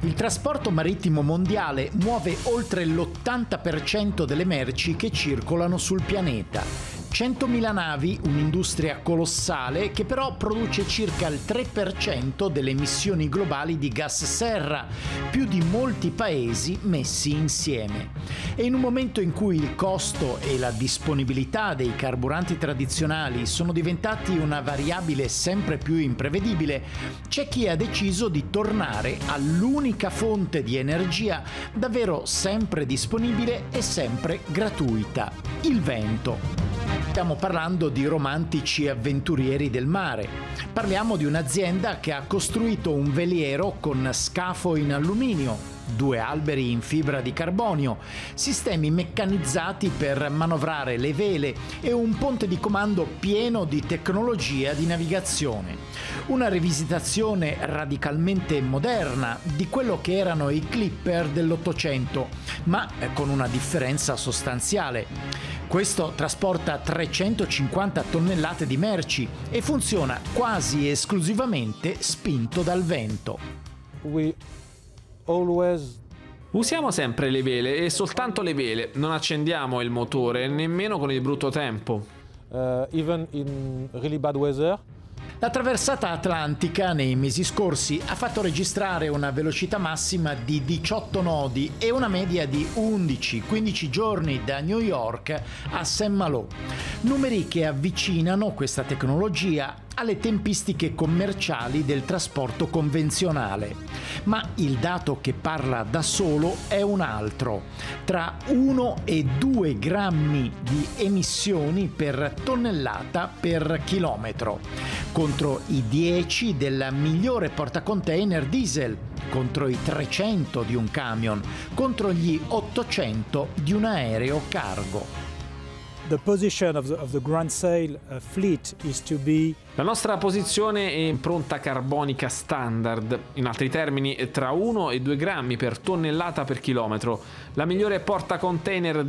Il trasporto marittimo mondiale muove oltre l'80% delle merci che circolano sul pianeta. 100.000 navi, un'industria colossale che però produce circa il 3% delle emissioni globali di gas serra, più di molti paesi messi insieme. E in un momento in cui il costo e la disponibilità dei carburanti tradizionali sono diventati una variabile sempre più imprevedibile, c'è chi ha deciso di tornare all'unica fonte di energia davvero sempre disponibile e sempre gratuita: il vento. Stiamo parlando di romantici avventurieri del mare. Parliamo di un'azienda che ha costruito un veliero con scafo in alluminio, 2 alberi in fibra di carbonio, sistemi meccanizzati per manovrare le vele e un ponte di comando pieno di tecnologia di navigazione. Una rivisitazione radicalmente moderna di quello che erano i clipper dell'Ottocento, ma con una differenza sostanziale. Questo trasporta 350 tonnellate di merci e funziona quasi esclusivamente spinto dal vento. Usiamo sempre le vele e soltanto le vele, non accendiamo il motore nemmeno con il brutto tempo. Even in really bad weather. La traversata atlantica nei mesi scorsi ha fatto registrare una velocità massima di 18 nodi e una media di 11-15 giorni da New York a Saint-Malo. Numeri che avvicinano questa tecnologia alle tempistiche commerciali del trasporto convenzionale. Ma il dato che parla da solo è un altro: tra 1 e 2 grammi di emissioni per tonnellata per chilometro, contro i 10 del migliore portacontainer diesel, contro i 300 di un camion, contro gli 800 di un aereo cargo. The position of the Grand Sail fleet is to be. La nostra posizione è impronta carbonica standard, in altri termini tra 1 e 2 grammi per tonnellata per chilometro. La migliore portacontainer